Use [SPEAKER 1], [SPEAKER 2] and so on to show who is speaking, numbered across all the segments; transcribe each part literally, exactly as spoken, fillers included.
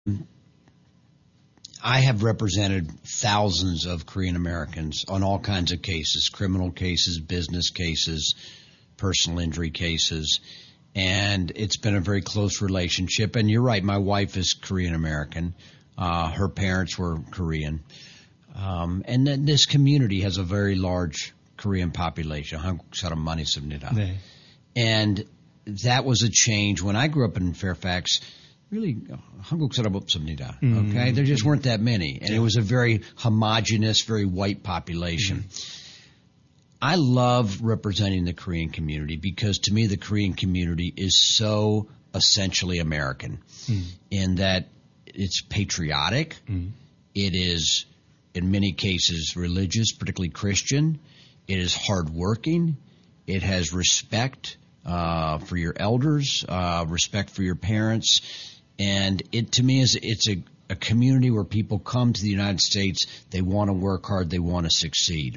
[SPEAKER 1] I have represented thousands of Korean Americans on all kinds of cases, criminal cases, business cases, personal injury cases, and it's been a very close relationship. And you're right, my wife is Korean American. Uh, her parents were Korean. Um, and then this community has a very large Korean population. 한국 사람만이 있습니다.
[SPEAKER 2] 네.
[SPEAKER 1] And that was a change. When I grew up in Fairfax, really, 한국 사람 없습니다.
[SPEAKER 2] Mm-hmm.
[SPEAKER 1] Okay? There just weren't that many. And
[SPEAKER 2] yeah.
[SPEAKER 1] it was a very homogenous, very white population. Mm-hmm. I love representing the Korean community because to me the Korean community is so essentially American mm. in that it's patriotic. Mm. It is, in many cases, religious, particularly Christian. It is hardworking. It has respect uh, for your elders, uh, respect for your parents. And it, to me, is it's a, a community where people come to the United States. They want to work hard. They want to succeed.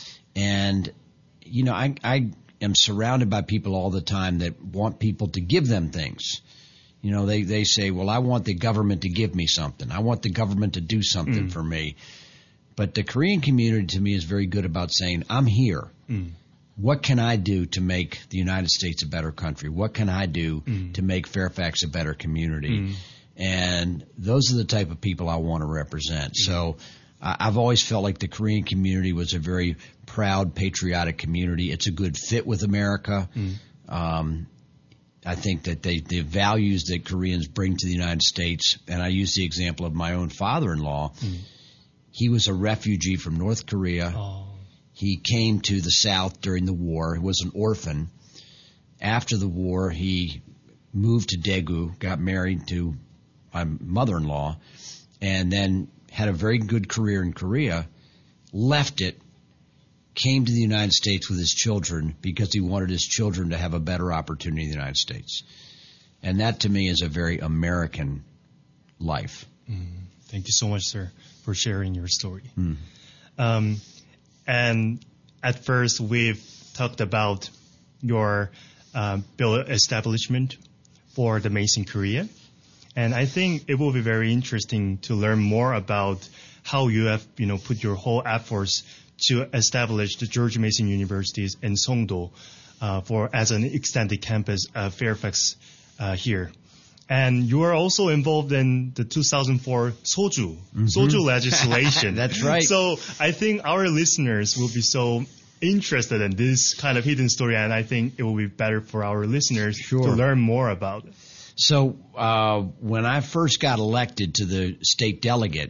[SPEAKER 1] And, you know, I, I am surrounded by people all the time that want people to give them things. You know, they, they say, well, I want the government to give me something. I want the government to do something mm. for me. But the Korean community, to me, is very good about saying, I'm here. Mm. What can I do to make the United States a better country? What can I do mm. to make Fairfax a better community? Mm. And those are the type of people I want to represent. Mm. So uh, I've always felt like the Korean community was a very proud, patriotic community. It's a good fit with America. Mm. Um, I think that they, the values that Koreans bring to the United States, and I use the example of my own father-in-law, mm. he was a refugee from North Korea.
[SPEAKER 2] Oh.
[SPEAKER 1] He came to the South during the war. He was an orphan. After the war, he moved to Daegu, got married to my mother-in-law, and then had a very good career in Korea, left it, came to the United States with his children because he wanted his children to have a better opportunity in the United States. And that, to me, is a very American life.
[SPEAKER 2] Mm. Thank you so much, sir, for sharing your story.
[SPEAKER 1] Mm.
[SPEAKER 2] Um, and at first, we've talked about your uh, build establishment for the Mason Korea. And I think it will be very interesting to learn more about how you have, you know, put your whole efforts to establish the George Mason Universities in Songdo uh, for as an extended campus uh, Fairfax uh, here. And you are also involved in the two thousand four Soju, mm-hmm. Soju legislation.
[SPEAKER 1] That's right.
[SPEAKER 2] So I think our listeners will be so interested in this kind of hidden story, and I think it will be better for our listeners
[SPEAKER 1] sure.
[SPEAKER 2] to learn more about it.
[SPEAKER 1] So uh, when I first got elected to the state delegate,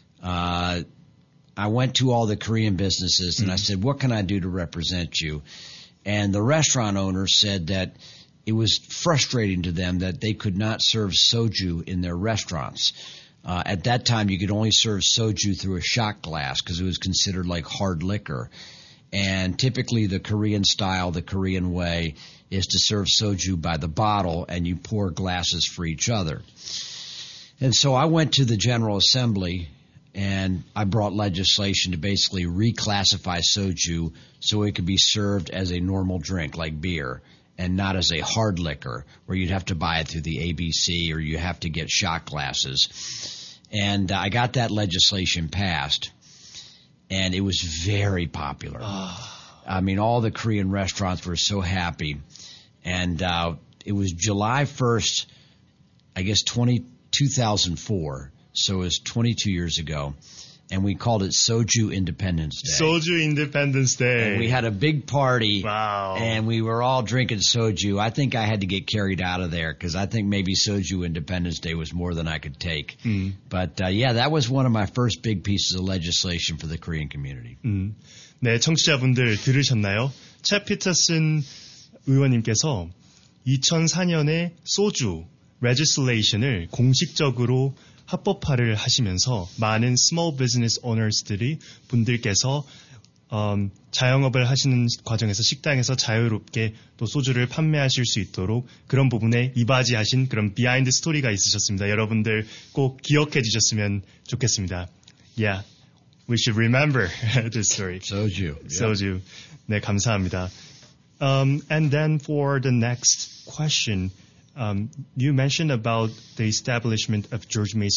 [SPEAKER 1] uh, I went to all the Korean businesses and mm-hmm. I said, what can I do to represent you? And the restaurant owners said that it was frustrating to them that they could not serve soju in their restaurants. Uh, at that time, you could only serve soju through a shot glass because it was considered like hard liquor. And typically the Korean style, the Korean way, is to serve soju by the bottle and you pour glasses for each other. And so I went to the General Assembly and I brought legislation to basically reclassify soju so it could be served as a normal drink like beer and not as a hard liquor where you'd have to buy it through the A B C or you have to get shot glasses. And uh, I got that legislation passed, and it was very popular.
[SPEAKER 2] Oh.
[SPEAKER 1] I mean, all the Korean restaurants were so happy. And uh, it was July first, I guess, twenty, two thousand four, so it was twenty-two years ago. And we called it Soju Independence Day.
[SPEAKER 2] Soju Independence Day.
[SPEAKER 1] And we had a big party.
[SPEAKER 2] Wow.
[SPEAKER 1] And we were all drinking soju. I think I had to get carried out of there because I think maybe Soju Independence Day was more than I could take.
[SPEAKER 2] Mm.
[SPEAKER 1] But, uh, yeah, that was one of my first big pieces of legislation for the Korean community.
[SPEAKER 2] 음. 네, 청취자분들 들으셨나요? 챗 피터슨 의원님께서 이천사 년에 소주 레지슬레이션을 공식적으로 합법화를 하시면서 많은 스몰 비즈니스 오너스들이 분들께서 음, 자영업을 하시는 과정에서 식당에서 자유롭게 또 소주를 판매하실 수 있도록 그런 부분에 이바지하신 그런 비하인드 스토리가 있으셨습니다. 여러분들 꼭 기억해 주셨으면 좋겠습니다. Yeah, we should remember this story.
[SPEAKER 1] Soju.
[SPEAKER 2] Soju. 네, 감사합니다. Um, and then for the next question, Um, you mentioned about the establishment of George Mason